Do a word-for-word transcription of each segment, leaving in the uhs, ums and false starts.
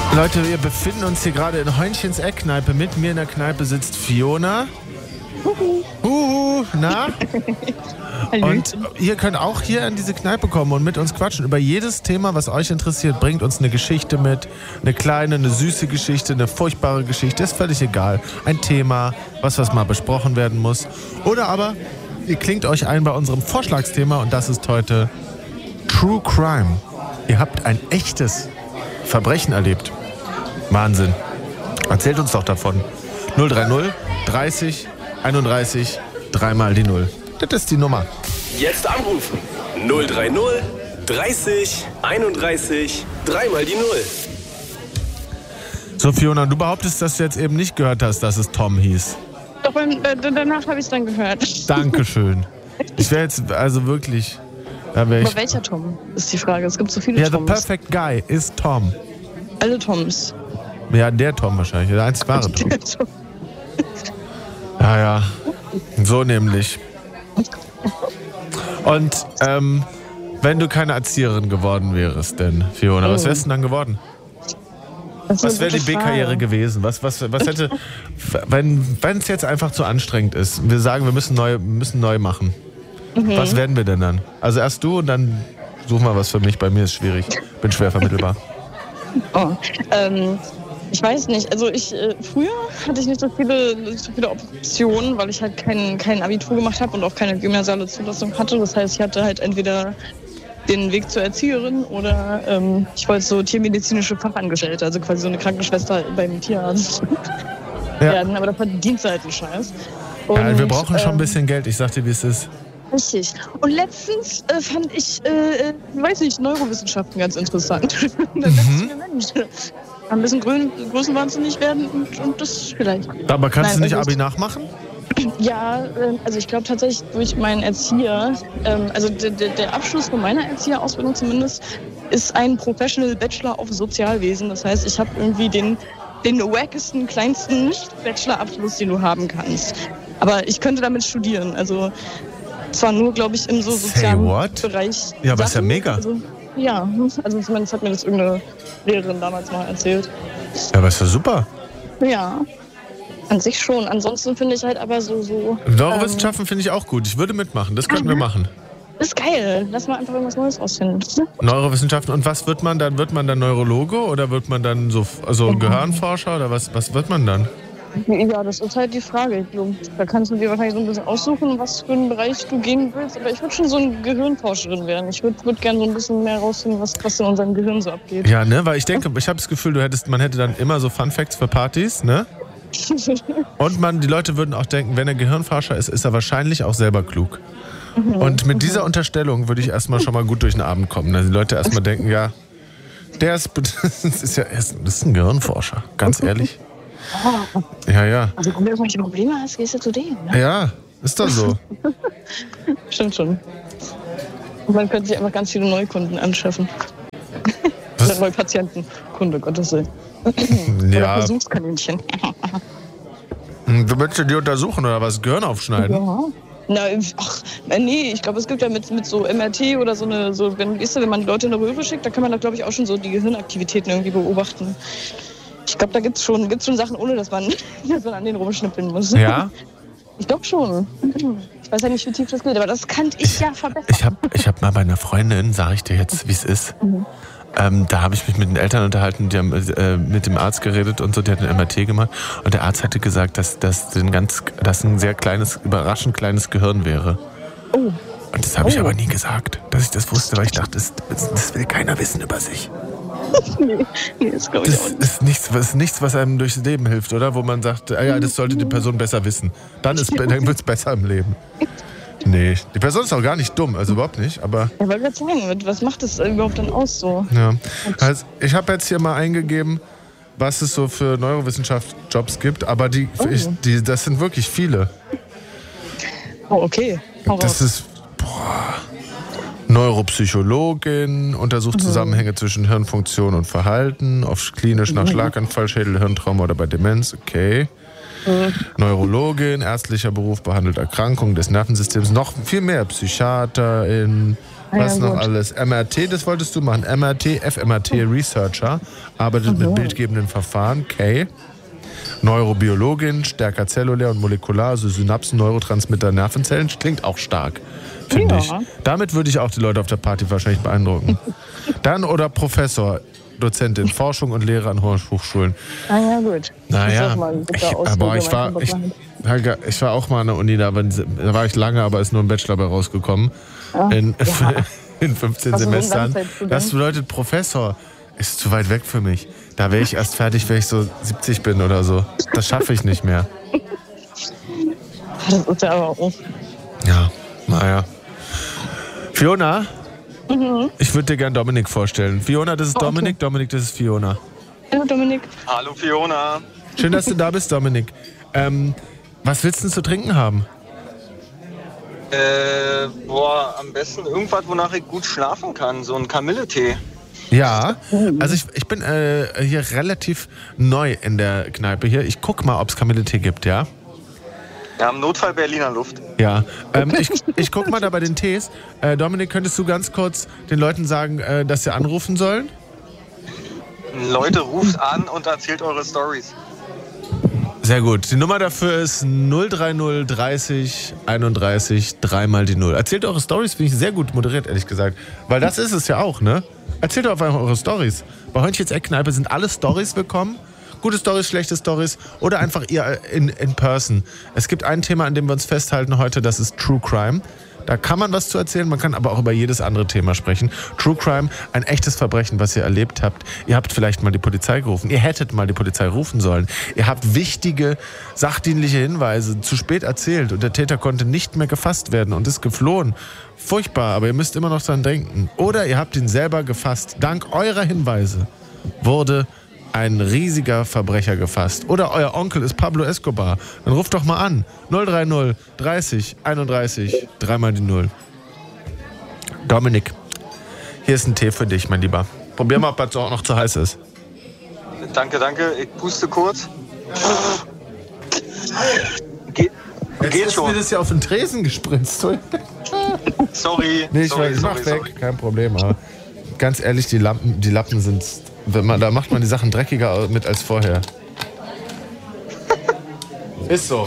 Leute, wir befinden uns hier gerade in Heunchens Eckkneipe. Mit mir in der Kneipe sitzt Fiona. Huhu. Huhu, na? Und ihr könnt auch hier in diese Kneipe kommen und mit uns quatschen über jedes Thema, was euch interessiert. Bringt uns eine Geschichte mit, eine kleine, eine süße Geschichte, eine furchtbare Geschichte, ist völlig egal. Ein Thema, was was mal besprochen werden muss. Oder aber ihr klingt euch ein bei unserem Vorschlagsthema und das ist heute True Crime. Ihr habt ein echtes Verbrechen erlebt. Wahnsinn. Erzählt uns doch davon. null drei null dreißig einunddreißig dreimal die Null. Das ist die Nummer. Jetzt anrufen. null drei null dreißig einunddreißig dreimal die Null. So, Fiona, du behauptest, dass du jetzt eben nicht gehört hast, dass es Tom hieß. Doch, beim, äh, danach habe ich es dann gehört. Dankeschön. Ich wäre jetzt also wirklich... Da wär ich, Aber welcher Tom, ist die Frage. Es gibt so viele ja, Toms. the perfect guy ist Tom. Alle Toms. Ja, der Tom wahrscheinlich. Der einzig wahre Tom. Ja, ja. So nämlich. Und ähm, wenn du keine Erzieherin geworden wärst, denn, Fiona, oh. was wärst du denn dann geworden? Was wäre die B-Karriere gewesen? Was, was, was hätte, wenn es jetzt einfach zu anstrengend ist, wir sagen, wir müssen neu, müssen neu machen. Mhm. Was werden wir denn dann? Also erst du und dann such mal was für mich. Bei mir ist schwierig. Bin schwer vermittelbar. Oh, ähm, ich weiß nicht. Also ich äh, früher hatte ich nicht so viele, so viele Optionen, weil ich halt kein, kein Abitur gemacht habe und auch keine gymnasiale Zulassung hatte. Das heißt, ich hatte halt entweder den Weg zur Erzieherin oder ähm, ich wollte so tiermedizinische Fachangestellte, also quasi so eine Krankenschwester beim Tierarzt ja. werden. Aber da verdient halt einen Scheiß. Und, ja, wir brauchen schon ähm, ein bisschen Geld. Ich sag dir, wie es ist. Richtig. Und letztens äh, fand ich, äh, weiß nicht, Neurowissenschaften ganz interessant. Da dachte ich mir, Mensch, ein bisschen grün, größenwahnsinnig werden und, und das vielleicht. Aber kannst Nein, du nicht also Abi nachmachen? Ja, äh, also ich glaube tatsächlich durch meinen Erzieher, ähm, also d- d- der Abschluss von meiner Erzieherausbildung zumindest, ist ein Professional Bachelor of Sozialwesen. Das heißt, ich habe irgendwie den, den wackesten, kleinsten Bachelorabschluss, den du haben kannst. Aber ich könnte damit studieren, also zwar nur, glaube ich, im so sozialen Bereich. Ja, aber ist ja mega. Also, ja, also zumindest hat mir das irgendeine Lehrerin damals mal erzählt. Ja, aber ist ja super. Ja, an sich schon. Ansonsten finde ich halt aber so... so Neurowissenschaften ähm, finde ich auch gut. Ich würde mitmachen. Das könnten aha. wir machen. Das ist geil. Lass mal einfach irgendwas Neues rausfinden. Neurowissenschaften. Und was wird man dann? Wird man dann Neurologe oder wird man dann so also Gehirnforscher oder was, was wird man dann? Ja, das ist halt die Frage. Da kannst du dir wahrscheinlich so ein bisschen aussuchen, was für einen Bereich du gehen willst. Aber ich würde schon so eine Gehirnforscherin werden. Ich würde würd gerne so ein bisschen mehr rausfinden, was, was in unserem Gehirn so abgeht. Ja, ne? Weil ich denke, ich habe das Gefühl, du hättest, man hätte dann immer so Fun Facts für Partys, ne? Und man, die Leute würden auch denken, wenn er Gehirnforscher ist, ist er wahrscheinlich auch selber klug. Mhm. Und mit dieser Unterstellung würde ich erstmal schon mal gut durch den Abend kommen. Also die Leute erstmal denken, ja, der ist, das ist ja das ist ein Gehirnforscher, ganz ehrlich. Oh. Ja, ja. Also wenn du irgendwelche Probleme hast, gehst du zu dem. Ne? Ja, ist doch so. Stimmt schon. Und man könnte sich einfach ganz viele Neukunden anschaffen. Oder neue Patienten. Kunde, Gottes Willen. Ja. Oder Versuchskaninchen. Du möchtest die untersuchen oder was? Gehirn aufschneiden? Ja. Na, ach, nee, ich glaube, es gibt ja mit, mit so M R T oder so eine, so, wenn, weißt du, wenn man Leute in eine Röhre schickt, da kann man da, glaube ich, auch schon so die Gehirnaktivitäten irgendwie beobachten. Ich glaube, da gibt's schon, gibt's schon Sachen, ohne dass man, dass man an denen rumschnippeln muss. Ja? Ich glaube schon. Ich weiß ja nicht, wie tief das geht, aber das kann ich ja verbessern. Ich habe ich hab mal bei einer Freundin, sage ich dir jetzt, wie es ist, mhm. ähm, da habe ich mich mit den Eltern unterhalten, die haben äh, mit dem Arzt geredet und so, die hat ein M R T gemacht und der Arzt hatte gesagt, dass das ein ganz, dass ein sehr kleines, überraschend kleines Gehirn wäre. Oh. Und das habe ich oh. aber nie gesagt, dass ich das wusste, weil ich dachte, das, das will keiner wissen über sich. nee, nee, das glaube ich das auch nicht. Ist nichts, das ist nichts, was einem durchs Leben hilft, oder? Wo man sagt, ah ja, das sollte die Person besser wissen. Dann, dann wird es besser im Leben. Nee, die Person ist auch gar nicht dumm, also überhaupt nicht, aber... Ja, weil wir sagen, was macht das überhaupt dann aus so? Ja, also ich habe jetzt hier mal eingegeben, was es so für Neurowissenschaft-Jobs gibt, aber die, oh. ich, die, das sind wirklich viele. Oh, okay. Hau das ist, boah... Neuropsychologin, untersucht mhm. Zusammenhänge zwischen Hirnfunktion und Verhalten, oft klinisch nach mhm. Schlaganfall, Schädel, Hirntrauma oder bei Demenz, okay. Mhm. Neurologin, ärztlicher Beruf, behandelt Erkrankungen des Nervensystems, noch viel mehr, Psychiaterin, Was ja, noch gut. alles? M R T, das wolltest du machen. M R T, F M R T Researcher, arbeitet mit bildgebenden Verfahren. K. Neurobiologin, stärker zellulär und molekular, also Synapsen, Neurotransmitter, Nervenzellen. Klingt auch stark, finde Ja. ich. Damit würde ich auch die Leute auf der Party wahrscheinlich beeindrucken. Dann oder Professor, Dozentin, Forschung und Lehre an Hochschulen. Ah ja, gut. Das ist Naja, auch mal ein guter ich, Ausflug, aber ich wenn war, man ich, schon Helga, ich war auch mal an der Uni, da, aber da war ich lange, aber ist nur ein Bachelor bei rausgekommen. In, in fünfzehn Hast du so einen Semestern. Langzeitstudent? Das bedeutet, Professor ist zu weit weg für mich. Da wäre ich erst fertig, wenn ich so siebzig bin oder so. Das schaffe ich nicht mehr. Das ist ja aber auch. Ja, naja. Fiona, mhm. ich würde dir gern Dominik vorstellen. Fiona, das ist Oh, okay. Dominik, Dominik, das ist Fiona. Hallo Dominik. Hallo Fiona. Schön, dass du da bist, Dominik. Ähm, was willst du denn zu trinken haben? Äh, boah, am besten irgendwas, wonach ich gut schlafen kann. So ein Kamilletee. Ja, also ich, ich bin äh, hier relativ neu in der Kneipe hier. Ich guck mal, ob es Kamilletee gibt, ja? Ja, im Notfall Berliner Luft. Ja, ähm, ich, ich guck mal da bei den Tees. Äh, Dominik, könntest du ganz kurz den Leuten sagen, äh, dass sie anrufen sollen? Leute, ruft an und erzählt eure Stories. Sehr gut. Die Nummer dafür ist null drei null dreißig einunddreißig dreimal die Null. Erzählt eure Stories, finde ich sehr gut moderiert, ehrlich gesagt. Weil das ist es ja auch, ne? Erzählt doch einfach eure Stories. Bei Heuntchens Eckkneipe sind alle Stories willkommen. Gute Stories, schlechte Stories oder einfach ihr in, in person. Es gibt ein Thema, an dem wir uns festhalten heute, das ist True Crime. Da kann man was zu erzählen, man kann aber auch über jedes andere Thema sprechen. True Crime, ein echtes Verbrechen, was ihr erlebt habt. Ihr habt vielleicht mal die Polizei gerufen. Ihr hättet mal die Polizei rufen sollen. Ihr habt wichtige, sachdienliche Hinweise zu spät erzählt und der Täter konnte nicht mehr gefasst werden und ist geflohen. Furchtbar, aber ihr müsst immer noch dran denken. Oder ihr habt ihn selber gefasst. Dank eurer Hinweise wurde ein riesiger Verbrecher gefasst. Oder euer Onkel ist Pablo Escobar. Dann ruft doch mal an. null drei null dreißig einunddreißig dreimal die Null. Dominik, hier ist ein Tee für dich, mein Lieber. Probier mal, ob es auch noch zu heiß ist. Danke, danke. Ich puste kurz. Ge Jetzt geht ist schon. mir das ja auf den Tresen gespritzt. Sorry. Nee, ich, sorry, weiß, ich sorry, mach sorry. weg, kein Problem. Aber ganz ehrlich, die Lampen, die Lappen sind... Wenn man, da macht man die Sachen dreckiger mit als vorher. Ist so.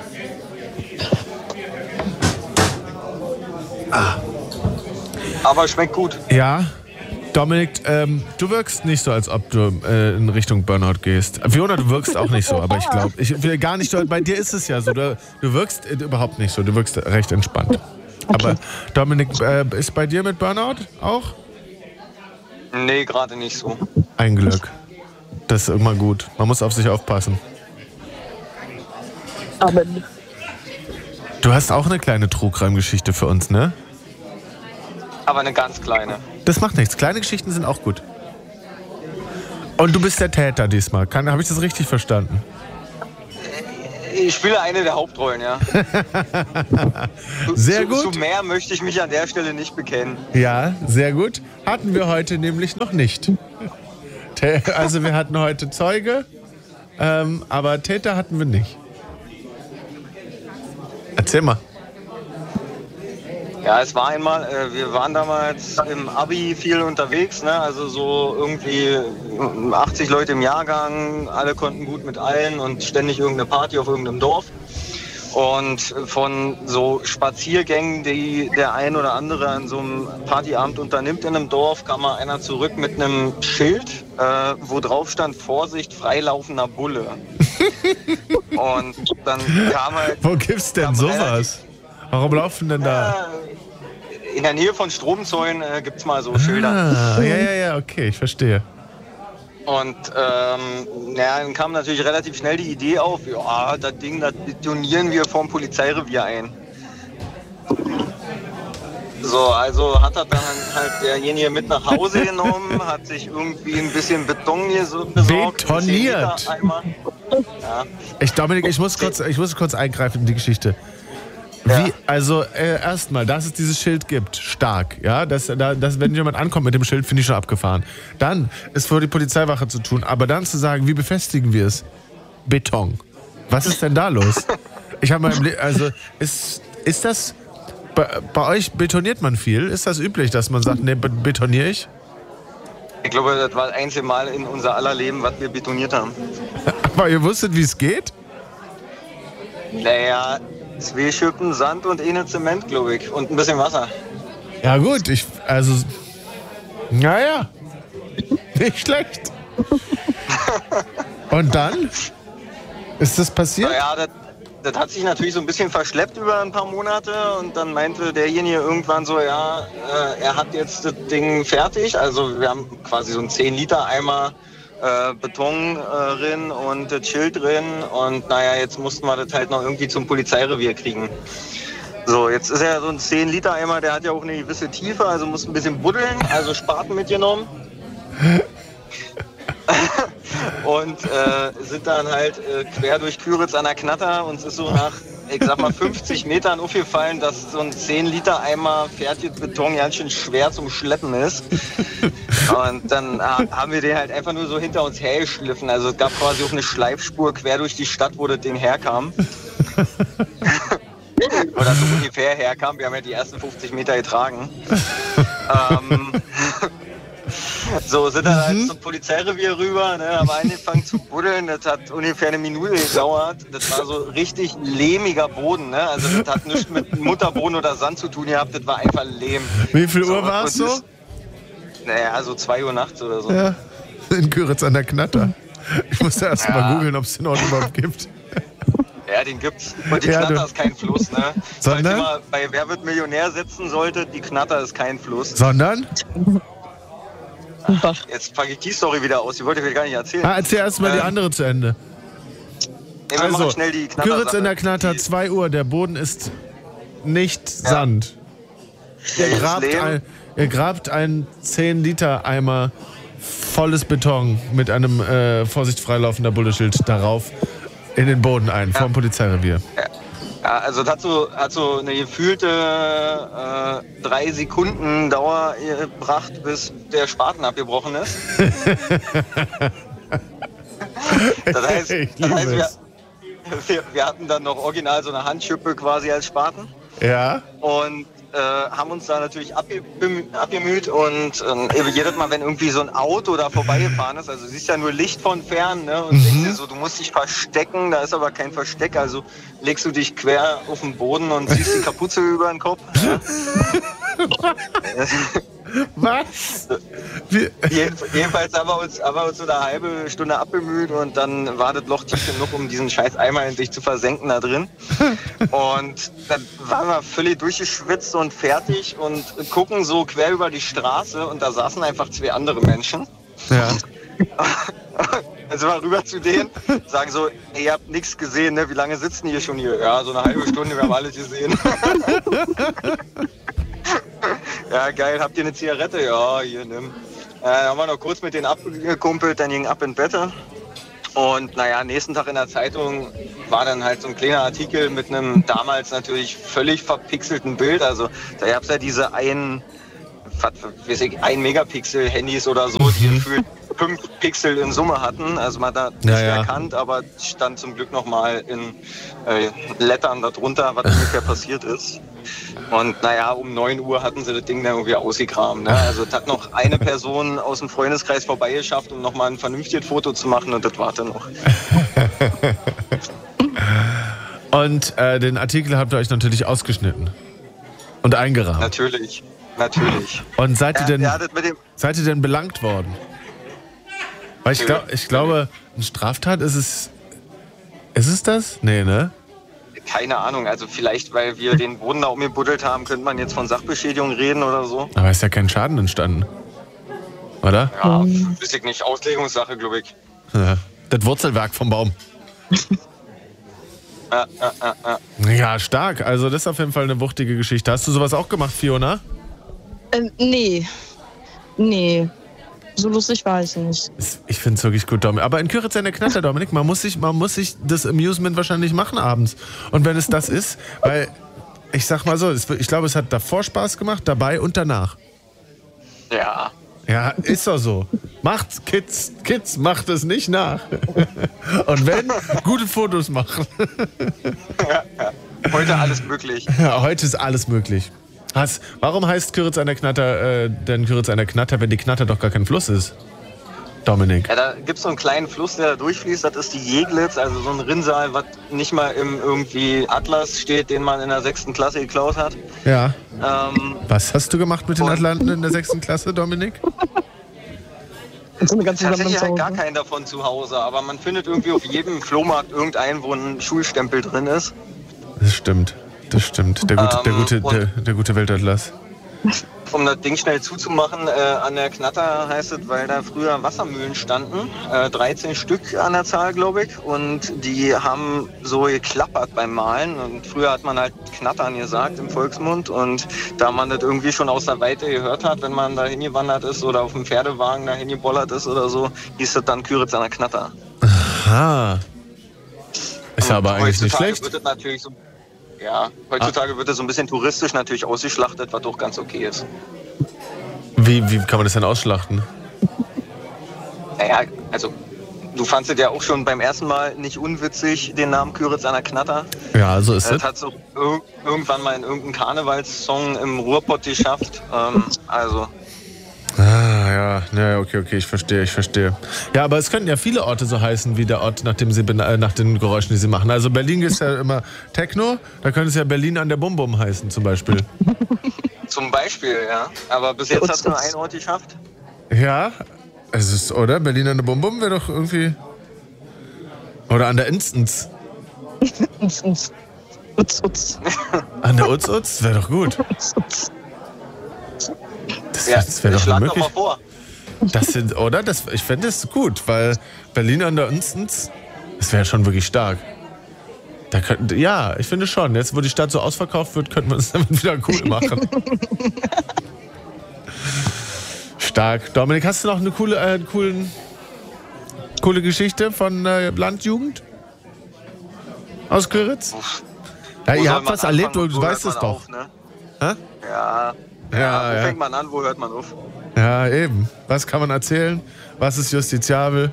Ah. Aber schmeckt gut. Ja, Dominik, ähm, du wirkst nicht so, als ob du äh, in Richtung Burnout gehst. Fiona, du wirkst auch nicht so, aber ich glaube, ich will gar nicht, bei dir ist es ja so, du, du wirkst äh, überhaupt nicht so, du wirkst recht entspannt. Okay. Aber Dominik, äh, ist bei dir mit Burnout auch? Nee, gerade nicht so. Ein Glück. Das ist immer gut. Man muss auf sich aufpassen. Aber Du hast auch eine kleine Trugreim-Geschichte für uns, ne? Aber eine ganz kleine. Das macht nichts. Kleine Geschichten sind auch gut. Und du bist der Täter diesmal. Habe ich das richtig verstanden? Ich spiele eine der Hauptrollen, ja. Sehr zu, gut. Zu mehr möchte ich mich an der Stelle nicht bekennen. Ja, sehr gut. Hatten wir heute nämlich noch nicht. Also wir hatten heute Zeuge, ähm, aber Täter hatten wir nicht. Erzähl mal. Ja, es war einmal, äh, wir waren damals im Abi viel unterwegs, ne? Also so irgendwie achtzig Leute im Jahrgang, alle konnten gut mit allen und ständig irgendeine Party auf irgendeinem Dorf. Und von so Spaziergängen, die der ein oder andere an so einem Partyabend unternimmt in einem Dorf, kam mal einer zurück mit einem Schild, äh, wo drauf stand, Vorsicht, freilaufender Bulle. Und dann kam halt... Wo gibt's denn sowas? Warum laufen denn da? Äh, in der Nähe von Stromzäunen äh, gibt's mal so Schilder. Ah, ja, ja, ja, okay, ich verstehe. Und ähm, ja, dann kam natürlich relativ schnell die Idee auf, ja, das Ding, das detonieren wir vom Polizeirevier ein. So, also hat er dann halt derjenige mit nach Hause genommen, hat sich irgendwie ein bisschen Beton besorgt. Betoniert? Ja. Ich, Dominik, ich muss kurz, ich muss kurz eingreifen in die Geschichte. Wie, Ja. also äh, erstmal, dass es dieses Schild gibt, stark, ja, dass, da, dass wenn jemand ankommt mit dem Schild, finde ich schon abgefahren. Dann ist für die Polizeiwache zu tun, aber dann zu sagen, wie befestigen wir es? Beton. Was ist denn da los? Ich habe mal, also ist, ist das Bei, bei euch betoniert man viel? Ist das üblich, dass man sagt, ne, betoniere ich? Ich glaube, das war das einzige Mal in unser aller Leben, was wir betoniert haben. Aber ihr wusstet, wie es geht? Naja, zwei Schippen Sand und eine Zement, glaube ich. Und ein bisschen Wasser. Ja gut, ich, also, naja, nicht schlecht. Und dann? Ist das passiert? Naja, das, das hat sich natürlich so ein bisschen verschleppt über ein paar Monate und dann meinte derjenige irgendwann so, ja, äh, er hat jetzt das Ding fertig. Also wir haben quasi so einen zehn Liter Eimer äh, Beton äh, drin und das Schild drin und naja, jetzt mussten wir das halt noch irgendwie zum Polizeirevier kriegen. So, jetzt ist ja so ein zehn Liter Eimer, der hat ja auch eine gewisse Tiefe, also muss ein bisschen buddeln, also Spaten mitgenommen. Und äh, sind dann halt äh, quer durch Küritz an der Knatter. Uns ist so nach, ich sag mal, fünfzig Metern aufgefallen, dass so ein zehn Liter Eimer fertiges Beton ganz schön schwer zum Schleppen ist. Und dann äh, haben wir den halt einfach nur so hinter uns hergeschliffen. Also es gab quasi auch eine Schleifspur quer durch die Stadt, wo das Ding herkam. Oder so ungefähr herkam. Wir haben ja die ersten fünfzig Meter getragen. ähm, So, sind dann halt zum Polizeirevier rüber, ne, haben angefangen zu buddeln, das hat ungefähr eine Minute gedauert. Das war so richtig lehmiger Boden, ne? Also das hat nichts mit Mutterboden oder Sand zu tun gehabt, das war einfach Lehm. Wie viel so, Uhr war es so? Naja, so zwei Uhr nachts oder so. Ja, in Küritz an der Knatter. Ich musste erst ja. mal googeln, ob es den Ort überhaupt gibt. Ja, den gibt's. Und die ja, Knatter du. ist kein Fluss, ne? Sondern? Falls ihr mal bei Wer wird Millionär setzen solltet, die Knatter ist kein Fluss. Sondern? Ach, jetzt packe ich die Story wieder aus, die wollte ich mir gar nicht erzählen. Ah, erzähl erst mal ähm, die andere zu Ende. Nee, wir also, machen schnell die Knatter. Küritz in der Knatter, zwei Uhr, der Boden ist nicht ja. Sand. Ja, ihr, grabt ein, ihr grabt einen zehn Liter Eimer volles Beton mit einem äh, Vorsicht freilaufender Bulleschild darauf in den Boden ein, ja. Vorm Polizeirevier. Ja. Ja, also das hat so, hat so eine gefühlte äh, drei Sekunden Dauer gebracht, bis der Spaten abgebrochen ist. Das heißt, das heißt wir, wir, wir hatten dann noch original so eine Handschippe quasi als Spaten. Ja. Und äh, haben uns da natürlich abgemüht und äh, jedes Mal, wenn irgendwie so ein Auto da vorbeigefahren ist, also du siehst ja nur Licht von fern, ne, und mhm. denkst dir so, du musst dich verstecken, da ist aber kein Versteck, also legst du dich quer auf den Boden und ziehst die Kapuze über den Kopf. Ne? Was? Jedenfalls haben wir, uns, haben wir uns so eine halbe Stunde abbemüht und dann war das Loch tief genug, um diesen scheiß Eimer endlich zu versenken da drin. Und dann waren wir völlig durchgeschwitzt und fertig und gucken so quer über die Straße und da saßen einfach zwei andere Menschen. Ja. Dann sind wir rüber zu denen, sagen so, ey, ihr habt nichts gesehen, ne? Wie lange sitzen die hier schon hier? Ja, so eine halbe Stunde, wir haben alles gesehen. Ja, geil, habt ihr eine Zigarette? Ja, hier, nimm. Äh, dann haben wir noch kurz mit denen abgekumpelt, dann ging ab in Bett. Und naja, nächsten Tag in der Zeitung war dann halt so ein kleiner Artikel mit einem damals natürlich völlig verpixelten Bild. Also da gab es ja diese ein, was weiß ich, ein Megapixel Handys oder so, die gefühlt fünf Pixel in Summe hatten. Also man hat da nicht ja, ja. erkannt, aber stand zum Glück nochmal in äh, Lettern darunter, was ungefähr passiert ist. Und naja, um neun Uhr hatten sie das Ding dann irgendwie ausgegraben. Ne? Also es hat noch eine Person aus dem Freundeskreis vorbeigeschafft, um nochmal ein vernünftiges Foto zu machen und das war dann noch. Und äh, den Artikel habt ihr euch natürlich ausgeschnitten und eingerahmt. Natürlich, natürlich. Und seid ihr denn, ja, ja, mit dem seid ihr denn belangt worden? Weil ich, glaub, ich glaube, eine Straftat ist es. Ist es das? Nee, ne? Keine Ahnung, also vielleicht, weil wir den Boden da umgebuddelt haben, könnte man jetzt von Sachbeschädigung reden oder so. Aber ist ja kein Schaden entstanden, oder? Ja, wüsste ich nicht. Auslegungssache, glaube ich. Ja, das Wurzelwerk vom Baum. ja, ja, ja, ja. Ja, stark. Also das ist auf jeden Fall eine wuchtige Geschichte. Hast du sowas auch gemacht, Fiona? Ähm, nee. Nee. So lustig war ich nicht. Ich finde es wirklich gut, Dominik. Aber in Küritz in der Knatter, Dominik, man muss, sich, man muss sich das Amusement wahrscheinlich machen abends. Und wenn es das ist, weil, ich sag mal so, ich glaube, es hat davor Spaß gemacht, dabei und danach. Ja. Ja, ist doch so. Macht's, Kids, Kids, macht es nicht nach. Und wenn, gute Fotos machen. Ja, ja. Heute alles möglich. Ja, heute ist alles möglich. Has, warum heißt Kyritz an der Knatter äh, denn Kyritz an der Knatter, wenn die Knatter doch gar kein Fluss ist? Dominik. Ja, da gibt es so einen kleinen Fluss, der da durchfließt. Das ist die Jeglitz, also so ein Rinnsal, was nicht mal im irgendwie Atlas steht, den man in der sechsten Klasse geklaut hat. Ja. Ähm, Was hast du gemacht mit den Atlanten in der sechsten Klasse, Dominik? So eine ganze Tatsächlich Sammlung halt zu gar Hause. keinen davon zu Hause, aber man findet irgendwie auf jedem Flohmarkt irgendeinen, wo ein Schulstempel drin ist. Das stimmt. Das stimmt. Der gute, der Ähm, gute, und- der, der gute Weltatlas. Um das Ding schnell zuzumachen, äh, an der Knatter heißt es, weil da früher Wassermühlen standen, äh, dreizehn Stück an der Zahl, glaube ich, und die haben so geklappert beim Malen und früher hat man halt Knattern gesagt im Volksmund und da man das irgendwie schon aus der Weite gehört hat, wenn man da hingewandert ist oder auf dem Pferdewagen da hingebollert ist oder so, hieß das dann Kyritz an der Knatter. Aha. Ist ja aber Und eigentlich nicht heutzutage schlecht. Wird das natürlich so, ja, heutzutage wird es so ein bisschen touristisch natürlich ausgeschlachtet, was doch ganz okay ist. Wie, wie kann man das denn ausschlachten? Naja, also du fandst es ja auch schon beim ersten Mal nicht unwitzig, den Namen Kyritz an der Knatter. Ja, so ist Das es. hat so ir irgendwann mal in irgendeinem Karnevalssong im Ruhrpott geschafft. Ähm, also, Ah, ja, ja, okay, okay, ich verstehe, ich verstehe. Ja, aber es könnten ja viele Orte so heißen, wie der Ort, nach, dem sie, bena- äh, nach den Geräuschen, die sie machen. Also Berlin ist ja immer Techno, da könnte es ja Berlin an der Bum-Bum heißen zum Beispiel. zum Beispiel, ja. Aber bis jetzt hat es nur ein Ort geschafft. Ja, es ist, oder? Berlin an der Bum-Bum wäre doch irgendwie... Oder an der Instance. Uns, uns. Utz, utz. An der Utz-Utz wäre doch gut. Utz, utz. Das Ja, wäre das wär doch schlag doch möglich. mal vor. Das sind, oder? Das, ich fände es gut, weil Berlin an der Instance, das wäre schon wirklich stark. Da könnten, ja, ich finde schon. Jetzt, wo die Stadt so ausverkauft wird, könnten wir es damit wieder cool machen. Stark. Dominik, hast du noch eine coole, äh, coolen, coole Geschichte von äh, Landjugend? Aus Kyritz? Ja, Wo ihr soll habt man was erlebt, anfangen du und wo weißt hört es man doch. auf, ne? Hä? Ja. Ja, Wo ja. fängt man an, wo hört man auf? Ja, eben. Was kann man erzählen? Was ist justiziabel?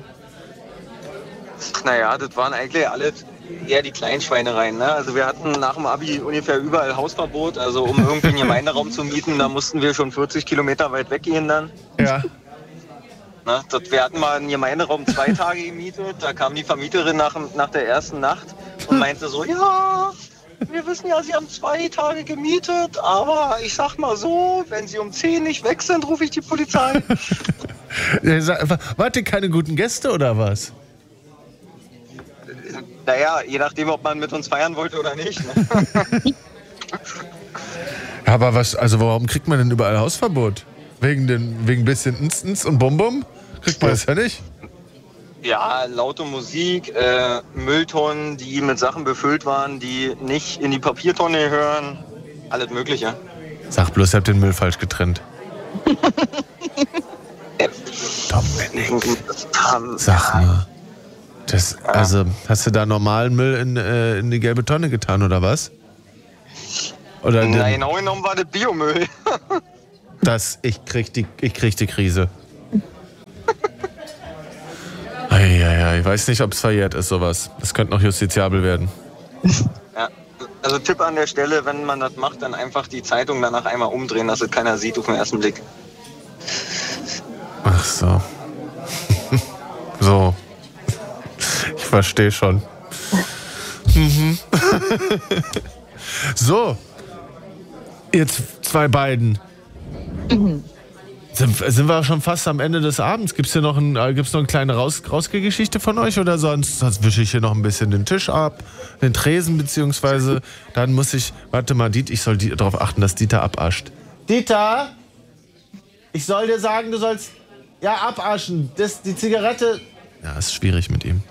Naja, das waren eigentlich alle eher die Kleinschweinereien. Ne? Also wir hatten nach dem Abi ungefähr überall Hausverbot. Also um irgendwie einen Gemeinderaum zu mieten, da mussten wir schon vierzig Kilometer weit weggehen dann. Ja. Ne? Das, wir hatten mal einen Gemeinderaum zwei Tage gemietet. Da kam die Vermieterin nach, nach der ersten Nacht und meinte so, ja, wir wissen ja, Sie haben zwei Tage gemietet, aber ich sag mal so, wenn Sie um zehn nicht weg sind, rufe ich die Polizei. Ja, sag- Wart ihr keine guten Gäste oder was? Naja, je nachdem, ob man mit uns feiern wollte oder nicht. Ne? Aber was, also warum kriegt man denn überall Hausverbot? Wegen den, wegen bisschen Instance und Bum-Bum? Kriegt man das ja nicht? Ja, laute Musik, äh, Mülltonnen, die mit Sachen befüllt waren, die nicht in die Papiertonne gehören, alles Mögliche. Sag bloß, ihr habt den Müll falsch getrennt. Äh, Dominik, ähm, sag mal. Das, also, hast du da normalen Müll in, äh, in die gelbe Tonne getan, oder was? Oder Na, den, genau genommen war das Biomüll. das, ich krieg die, ich krieg die Krise. Eieiei, ich weiß nicht, ob es verjährt ist, sowas. Das könnte noch justiziabel werden. Ja. Also Tipp an der Stelle, wenn man das macht, dann einfach die Zeitung danach einmal umdrehen, dass es keiner sieht auf den ersten Blick. Ach so. So. Ich verstehe schon. Mhm. So. Jetzt zwei beiden. Sind, sind wir schon fast am Ende des Abends? Gibt es hier noch, ein, äh, gibt's noch eine kleine Raus, Rausgegeschichte von euch oder sonst, sonst wische ich hier noch ein bisschen den Tisch ab, den Tresen beziehungsweise dann muss ich, warte mal, Diet, ich soll die, darauf achten, dass Dieter abascht. Dieter, ich soll dir sagen, du sollst ja abaschen. Das, die Zigarette. Ja, ist schwierig mit ihm.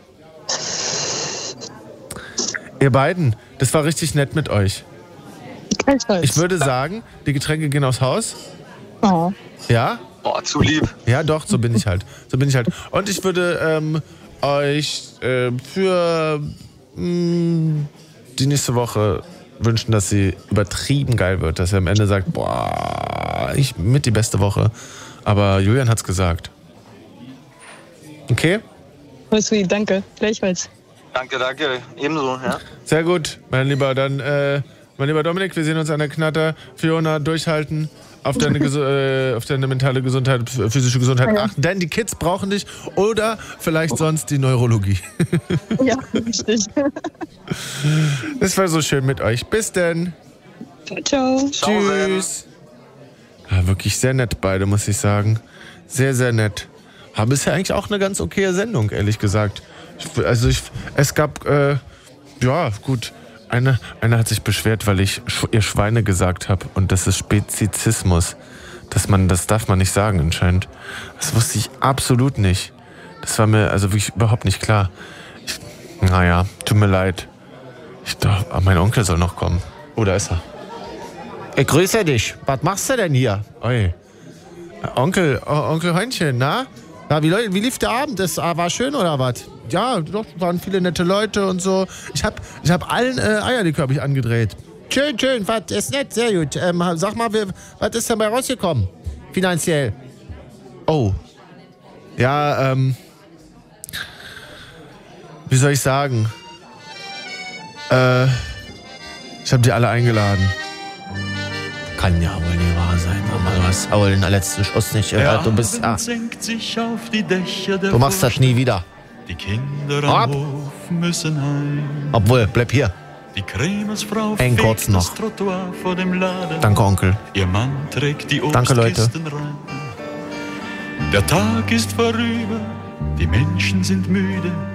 Ihr beiden, das war richtig nett mit euch. Ich würde sagen, die Getränke gehen aufs Haus. Oh. Ja? Boah, zu lieb. Ja, doch, so bin ich halt. So bin ich halt. Und ich würde ähm, euch äh, für mh, die nächste Woche wünschen, dass sie übertrieben geil wird. Dass ihr am Ende sagt, boah, ich mit die beste Woche. Aber Julian hat's gesagt. Okay? Voll sweet, danke. Gleichfalls. Danke, danke. Ebenso, ja. Sehr gut, mein Lieber. Dann, äh, mein lieber Dominik, wir sehen uns an der Knatter. Fiona, durchhalten. Auf deine, äh, auf deine mentale Gesundheit, physische Gesundheit Ja. achten. Denn die Kids brauchen dich oder vielleicht sonst die Neurologie. Ja, richtig. Das war so schön mit euch. Bis denn. Ciao, ciao. Ciao, Tschüss. Ja, wirklich sehr nett beide, muss ich sagen. Sehr, sehr nett. Aber ist ja eigentlich auch eine ganz okaye Sendung, ehrlich gesagt. Ich, also ich, es gab, äh, ja gut, eine, eine hat sich beschwert, weil ich sch- ihr Schweine gesagt habe. Und das ist Spezizismus. Dass man, das darf man nicht sagen anscheinend. Das wusste ich absolut nicht. Das war mir also wirklich überhaupt nicht klar. Ich, naja, tut mir leid. Ich dachte, mein Onkel soll noch kommen. Oh, da ist er. Ich grüße dich. Was machst du denn hier? Oi. Onkel, o- Onkel Heinchen, na? Na, wie, leu- wie lief der Abend? Das ah, war schön oder was? Ja, doch, waren viele nette Leute und so. Ich hab, ich hab allen äh, Eierlikör hab ich angedreht. Schön, schön, was ist nett, sehr gut. Ähm, sag mal, wer- was ist dabei rausgekommen? Finanziell. Oh. Ja, ähm. Wie soll ich sagen? Äh. Ich hab die alle eingeladen. Kann ja wohl nicht wahr sein, Mama. Du hast wohl den letzten Schuss nicht gehört. Du bist. Ah, senkt sich auf die Dächer der du machst das nie wieder. Die Kinder Ab. am Hof müssen heim. Obwohl, bleib hier. Die Krämersfrau Ein kurz fegt das noch. Trottoir vor dem Laden. Danke, Onkel. Ihr Mann trägt die Danke, Leute. Obstkisten rein. Der Tag ist vorüber, die Menschen sind müde.